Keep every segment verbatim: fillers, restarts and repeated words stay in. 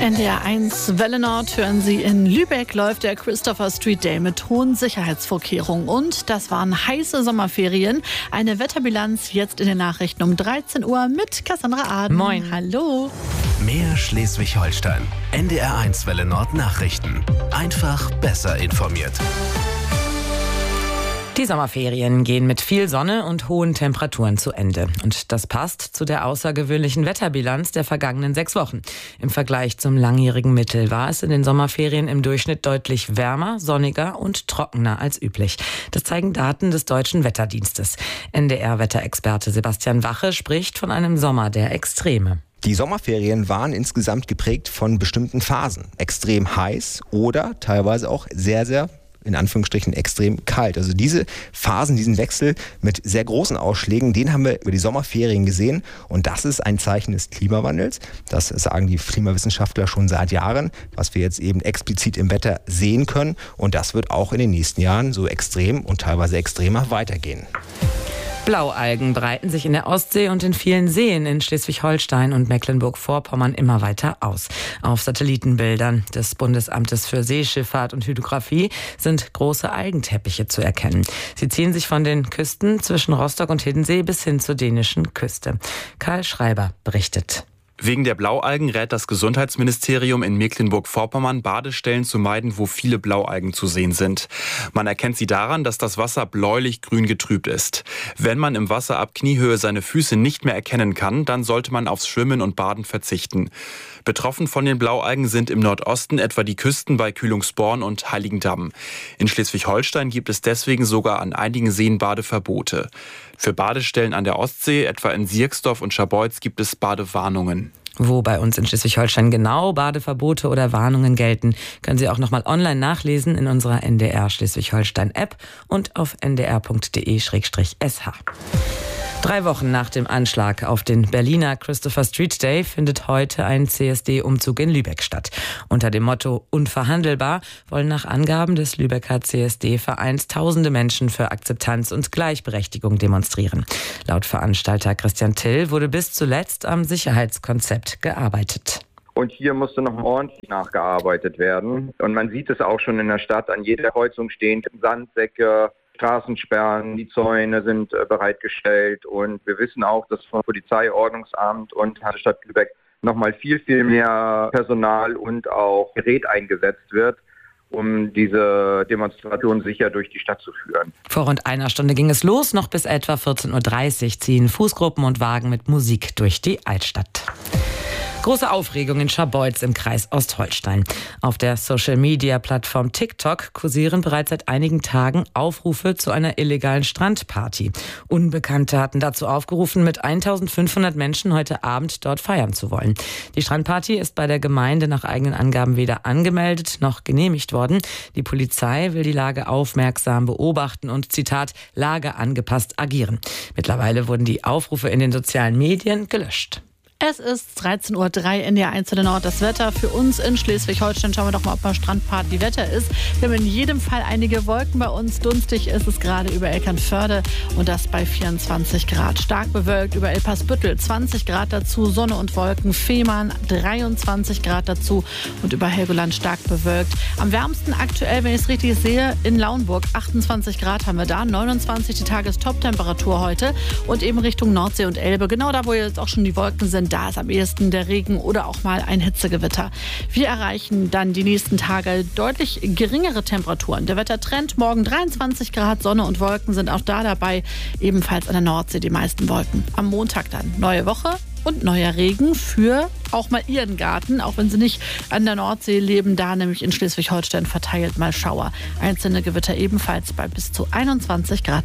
N D R eins Welle Nord hören Sie, in Lübeck läuft der Christopher Street Day mit hohen Sicherheitsvorkehrungen. Und das waren heiße Sommerferien. Eine Wetterbilanz jetzt in den Nachrichten um dreizehn Uhr mit Cassandra Aden. Moin. Hallo. Mehr Schleswig-Holstein. N D R eins Welle Nord Nachrichten. Einfach besser informiert. Die Sommerferien gehen mit viel Sonne und hohen Temperaturen zu Ende. Und das passt zu der außergewöhnlichen Wetterbilanz der vergangenen sechs Wochen. Im Vergleich zum langjährigen Mittel war es in den Sommerferien im Durchschnitt deutlich wärmer, sonniger und trockener als üblich. Das zeigen Daten des Deutschen Wetterdienstes. N D R-Wetterexperte Sebastian Wache spricht von einem Sommer der Extreme. Die Sommerferien waren insgesamt geprägt von bestimmten Phasen. Extrem heiß oder teilweise auch sehr, sehr in Anführungsstrichen extrem kalt. Also diese Phasen, diesen Wechsel mit sehr großen Ausschlägen, den haben wir über die Sommerferien gesehen. Und das ist ein Zeichen des Klimawandels. Das sagen die Klimawissenschaftler schon seit Jahren, was wir jetzt eben explizit im Wetter sehen können. Und das wird auch in den nächsten Jahren so extrem und teilweise extremer weitergehen. Blaualgen breiten sich in der Ostsee und in vielen Seen in Schleswig-Holstein und Mecklenburg-Vorpommern immer weiter aus. Auf Satellitenbildern des Bundesamtes für Seeschifffahrt und Hydrographie sind große Algenteppiche zu erkennen. Sie ziehen sich von den Küsten zwischen Rostock und Hiddensee bis hin zur dänischen Küste. Karl Schreiber berichtet. Wegen der Blaualgen rät das Gesundheitsministerium in Mecklenburg-Vorpommern, Badestellen zu meiden, wo viele Blaualgen zu sehen sind. Man erkennt sie daran, dass das Wasser bläulich-grün getrübt ist. Wenn man im Wasser ab Kniehöhe seine Füße nicht mehr erkennen kann, dann sollte man aufs Schwimmen und Baden verzichten. Betroffen von den Blaualgen sind im Nordosten etwa die Küsten bei Kühlungsborn und Heiligendamm. In Schleswig-Holstein gibt es deswegen sogar an einigen Seen Badeverbote. Für Badestellen an der Ostsee, etwa in Sierksdorf und Scharbeutz, gibt es Badewarnungen. Wo bei uns in Schleswig-Holstein genau Badeverbote oder Warnungen gelten, können Sie auch nochmal online nachlesen in unserer N D R Schleswig-Holstein-App und auf n d r punkt d e slash s h. Drei Wochen nach dem Anschlag auf den Berliner Christopher Street Day findet heute ein C S D-Umzug in Lübeck statt. Unter dem Motto Unverhandelbar wollen nach Angaben des Lübecker C S D-Vereins tausende Menschen für Akzeptanz und Gleichberechtigung demonstrieren. Laut Veranstalter Christian Till wurde bis zuletzt am Sicherheitskonzept gearbeitet. Und hier musste noch ordentlich nachgearbeitet werden. Und man sieht es auch schon in der Stadt, an jeder Kreuzung stehen Sandsäcke, Straßensperren, die Zäune sind äh, bereitgestellt und wir wissen auch, dass von Polizei, Ordnungsamt und Stadt Lübeck nochmal viel, viel mehr Personal und auch Gerät eingesetzt wird, um diese Demonstration sicher durch die Stadt zu führen. Vor rund einer Stunde ging es los, noch bis etwa vierzehn Uhr dreißig ziehen Fußgruppen und Wagen mit Musik durch die Altstadt. Große Aufregung in Scharbeutz im Kreis Ostholstein. Auf der Social-Media-Plattform TikTok kursieren bereits seit einigen Tagen Aufrufe zu einer illegalen Strandparty. Unbekannte hatten dazu aufgerufen, mit eintausendfünfhundert Menschen heute Abend dort feiern zu wollen. Die Strandparty ist bei der Gemeinde nach eigenen Angaben weder angemeldet noch genehmigt worden. Die Polizei will die Lage aufmerksam beobachten und, Zitat, Lage angepasst agieren. Mittlerweile wurden die Aufrufe in den sozialen Medien gelöscht. Es ist dreizehn Uhr drei, N D R eins Welle Nord. Das Wetter für uns in Schleswig-Holstein. Schauen wir doch mal, ob mal Strandparty Wetter ist. Wir haben in jedem Fall einige Wolken bei uns. Dunstig ist es gerade über Eckernförde und das bei vierundzwanzig Grad. Stark bewölkt über Elpersbüttel, zwanzig Grad dazu. Sonne und Wolken. Fehmarn, dreiundzwanzig Grad dazu und über Helgoland stark bewölkt. Am wärmsten aktuell, wenn ich es richtig sehe, in Lauenburg. achtundzwanzig Grad haben wir da. neunundzwanzig die Tagestop-Temperatur heute und eben Richtung Nordsee und Elbe. Genau da, wo jetzt auch schon die Wolken sind. Da ist am ehesten der Regen oder auch mal ein Hitzegewitter. Wir erreichen dann die nächsten Tage deutlich geringere Temperaturen. Der Wettertrend morgen dreiundzwanzig Grad, Sonne und Wolken sind auch da dabei. Ebenfalls an der Nordsee die meisten Wolken. Am Montag dann neue Woche und neuer Regen für auch mal Ihren Garten, auch wenn Sie nicht an der Nordsee leben, da nämlich in Schleswig-Holstein verteilt mal Schauer. Einzelne Gewitter ebenfalls bei bis zu einundzwanzig Grad.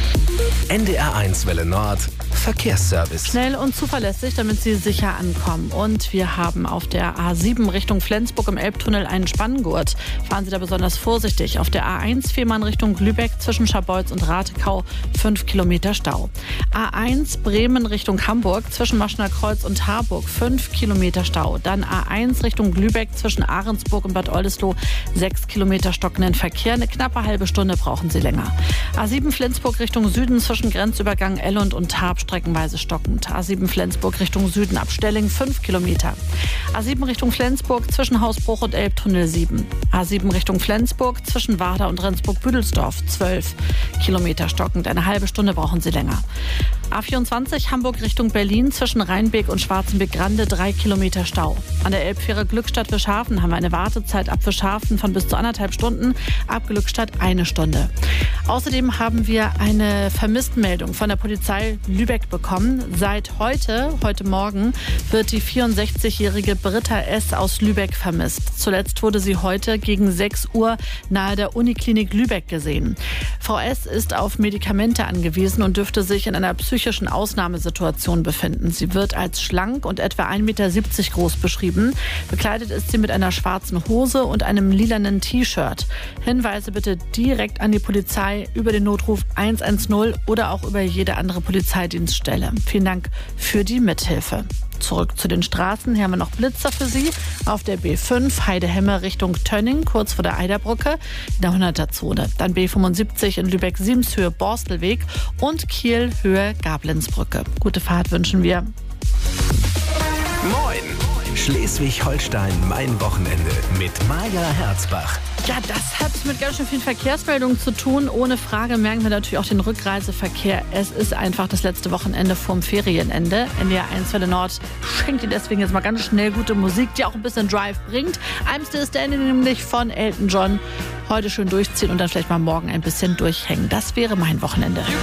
N D R eins Welle Nord Verkehrsservice. Schnell und zuverlässig, damit Sie sicher ankommen. Und wir haben auf der A sieben Richtung Flensburg im Elbtunnel einen Spanngurt. Fahren Sie da besonders vorsichtig. Auf der A eins Fehmarn Richtung Lübeck zwischen Scharbeutz und Ratekau fünf Kilometer Stau. A eins Bremen Richtung Hamburg zwischen Maschner Kreuz und Harburg fünf Kilometer Stau. Dann A eins Richtung Lübeck zwischen Ahrensburg und Bad Oldesloe sechs Kilometer stockenden Verkehr. Eine knappe halbe Stunde brauchen Sie länger. A sieben Flensburg Richtung Süden zwischen zwischen Grenzübergang Ellund und Tarp streckenweise stockend. A sieben Flensburg Richtung Süden ab Stelling fünf Kilometer. A sieben Richtung Flensburg zwischen Hausbruch und Elbtunnel sieben. A sieben Richtung Flensburg zwischen Warder und Rendsburg-Büdelsdorf zwölf Kilometer stockend. Eine halbe Stunde brauchen Sie länger. A vierundzwanzig Hamburg Richtung Berlin zwischen Rheinbeek und Schwarzenbeck-Grande drei Kilometer Stau. An der Elbfähre Glückstadt-Fischhafen haben wir eine Wartezeit ab Fischhafen von bis zu anderthalb Stunden, ab Glückstadt eine Stunde. Außerdem haben wir eine Vermisstenmeldung von der Polizei Lübeck bekommen. Seit heute, heute Morgen, wird die vierundsechzigjährige Britta S. aus Lübeck vermisst. Zuletzt wurde sie heute gegen sechs Uhr nahe der Uniklinik Lübeck gesehen. Frau S. ist auf Medikamente angewiesen und dürfte sich in einer psychischen Ausnahmesituation befinden. Sie wird als schlank und etwa ein Meter siebzig groß beschrieben. Bekleidet ist sie mit einer schwarzen Hose und einem lilanen T-Shirt. Hinweise bitte direkt an die Polizei über den Notruf eins eins null oder auch über jede andere Polizeidienststelle. Vielen Dank für die Mithilfe. Zurück zu den Straßen. Hier haben wir noch Blitzer für Sie. Auf der B fünf Heidehemme Richtung Tönning, kurz vor der Eiderbrücke, in der hunderter-Zone. Dann B fünfundsiebzig in Lübeck-Siemshöhe Borstelweg und Kiel Höhe Gablenzbrücke. Gute Fahrt wünschen wir. Moin! Schleswig-Holstein, mein Wochenende mit Maja Herzbach. Ja, das hat mit ganz schön vielen Verkehrsmeldungen zu tun. Ohne Frage merken wir natürlich auch den Rückreiseverkehr. Es ist einfach das letzte Wochenende vorm Ferienende. N D R eins Welle Nord schenkt Ihnen deswegen jetzt mal ganz schnell gute Musik, die auch ein bisschen Drive bringt. I'm Still Standing nämlich von Elton John. Heute schön durchziehen und dann vielleicht mal morgen ein bisschen durchhängen. Das wäre mein Wochenende.